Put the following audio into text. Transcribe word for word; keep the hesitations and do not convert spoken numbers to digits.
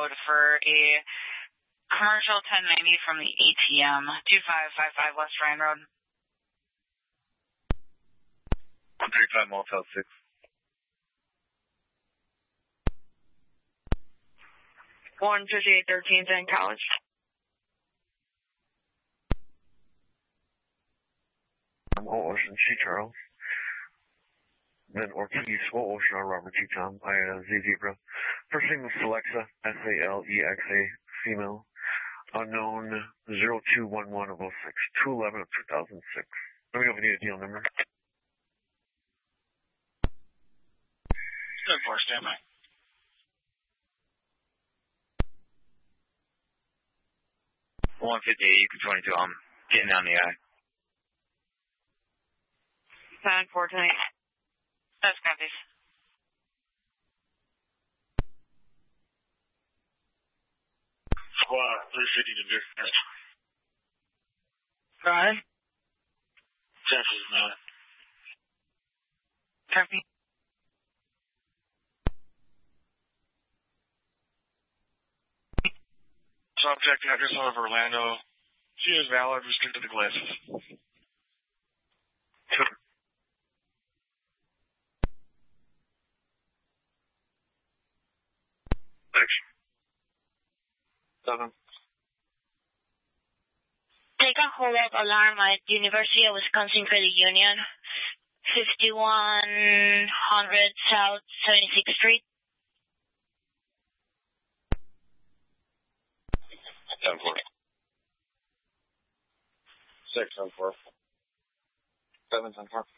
code for a commercial ten ninety from the A T M, two five five five West Ryan Road. one three five Motel six. one fifty-eight thirteenth and College. I'm Old Ocean, G. Charles. Then Ortiz, Old Ocean, Robert G. Tom, I, uh, Z Zebra. First name is Alexa, S A L E X A, female. Unknown zero two one one of oh six, two eleven of two thousand six. Let me know if you need a deal number. Good for standby. one fifty-eight, you can twenty-two, I'm getting down the eye. seven four ten. That's copies. Squad, three fifty to Dispatch. Five. Texas, man. Copy. Subject address of Orlando. She is valid, restricted to glasses. Sure. Thanks. Seven. Take a hold of alarm at University of Wisconsin Credit Union, fifty-one hundred South seventy-sixth Street. Ten four. Six ten four. Seven ten four.